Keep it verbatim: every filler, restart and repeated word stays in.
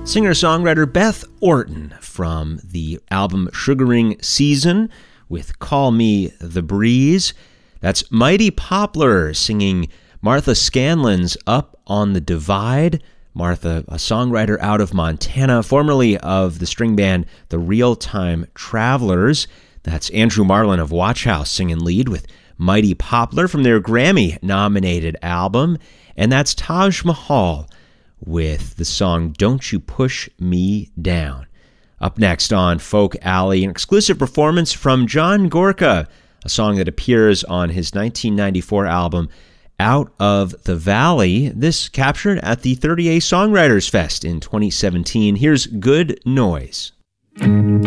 Singer-songwriter Beth Orton from the album Sugaring Season with Call Me the Breeze. That's Mighty Poplar singing Martha Scanlon's Up on the Divide. Martha, a songwriter out of Montana, formerly of the string band The Real-Time Travelers. That's Andrew Marlin of Watch House singing lead with Mighty Poplar from their Grammy-nominated album. And that's Taj Mahal with the song Don't You Push Me Down. Up next on Folk Alley, an exclusive performance from John Gorka, a song that appears on his nineteen ninety-four album Out of the Valley. This captured at the thirty A Songwriters Fest in twenty seventeen. Here's Good Noise.